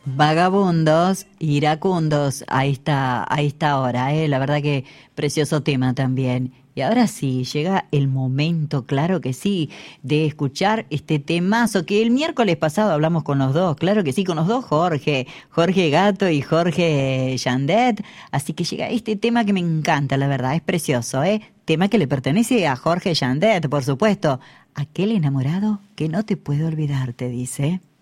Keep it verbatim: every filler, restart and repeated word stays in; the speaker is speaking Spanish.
Vagabundos, iracundos, a esta, a esta hora, ¿eh? La verdad que precioso tema también. Y ahora sí, llega el momento, claro que sí, de escuchar este temazo que el miércoles pasado hablamos con los dos, claro que sí, con los dos Jorge, Jorge Gato y Jorge Yandet. Así que llega este tema que me encanta, la verdad, es precioso, ¿eh? Tema que le pertenece a Jorge Yandet, por supuesto. Aquel enamorado que no te puede olvidar, te dice.